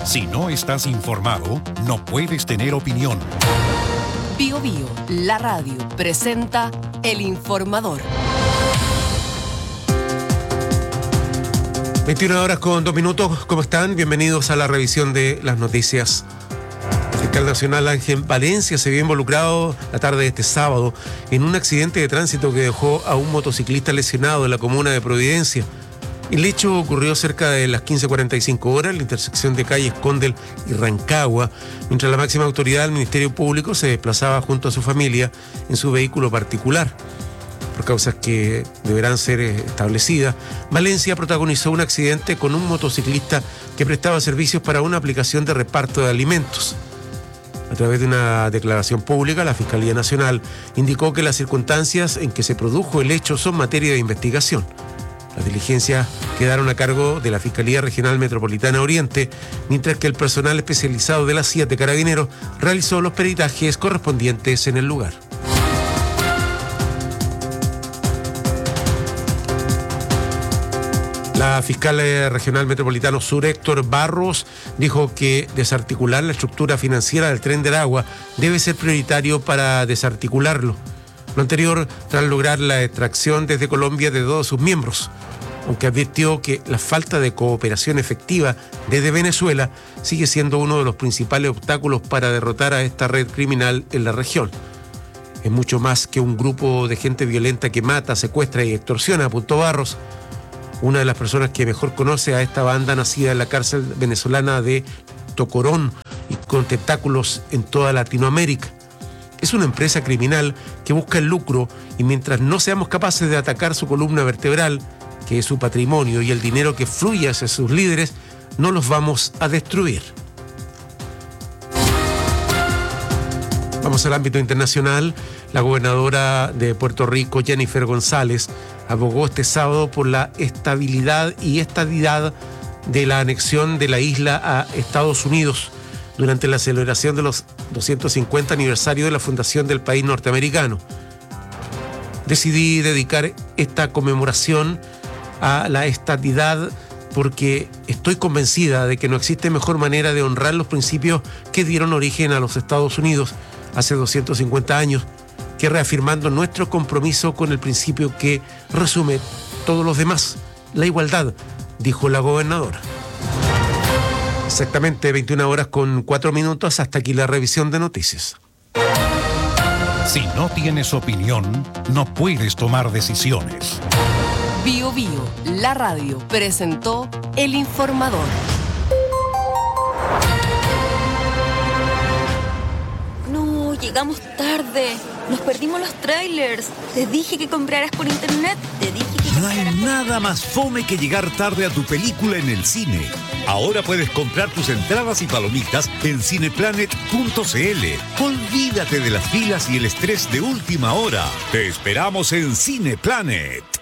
Si no estás informado, no puedes tener opinión. Bío Bío, la radio, presenta El Informador. 21:02. ¿Cómo están? Bienvenidos a la revisión de las noticias. El fiscal nacional Ángel Valencia se vio involucrado la tarde de este sábado en un accidente de tránsito que dejó a un motociclista lesionado en la comuna de Providencia. El hecho ocurrió cerca de las 15:45 horas en la intersección de calles Condel y Rancagua, mientras la máxima autoridad del Ministerio Público se desplazaba junto a su familia en su vehículo particular. Por causas que deberán ser establecidas, Valencia protagonizó un accidente con un motociclista que prestaba servicios para una aplicación de reparto de alimentos. A través de una declaración pública, la Fiscalía Nacional indicó que las circunstancias en que se produjo el hecho son materia de investigación. Las diligencias quedaron a cargo de la Fiscalía Regional Metropolitana Oriente, mientras que el personal especializado de la CIA de Carabineros realizó los peritajes correspondientes en el lugar. La fiscal regional metropolitano sur, Héctor Barros, dijo que desarticular la estructura financiera del Tren del Agua debe ser prioritario para desarticularlo. Lo anterior tras lograr la extracción desde Colombia de 2 de sus miembros, aunque advirtió que la falta de cooperación efectiva desde Venezuela sigue siendo uno de los principales obstáculos para derrotar a esta red criminal en la región. Es mucho más que un grupo de gente violenta que mata, secuestra y extorsiona, apuntó Barros, una de las personas que mejor conoce a esta banda nacida en la cárcel venezolana de Tocorón y con tentáculos en toda Latinoamérica. Es una empresa criminal que busca el lucro y mientras no seamos capaces de atacar su columna vertebral, que es su patrimonio y el dinero que fluye hacia sus líderes, no los vamos a destruir. Vamos al ámbito internacional. La gobernadora de Puerto Rico, Jennifer González, abogó este sábado por la estabilidad y estadidad de la anexión de la isla a Estados Unidos durante la celebración de los 250 aniversario de la fundación del país norteamericano. Decidí dedicar esta conmemoración a la estadidad porque estoy convencida de que no existe mejor manera de honrar los principios que dieron origen a los Estados Unidos hace 250 años que reafirmando nuestro compromiso con el principio que resume todos los demás, la igualdad, dijo la gobernadora. Exactamente 21:04. Hasta aquí la revisión de noticias. Si no tienes opinión, no puedes tomar decisiones. Bío Bío, la radio, presentó El Informador. No, llegamos tarde. Nos perdimos los trailers. Te dije que compraras por internet. No hay nada más fome que llegar tarde a tu película en el cine. Ahora puedes comprar tus entradas y palomitas en cineplanet.cl. Olvídate de las filas y el estrés de última hora. Te esperamos en Cineplanet.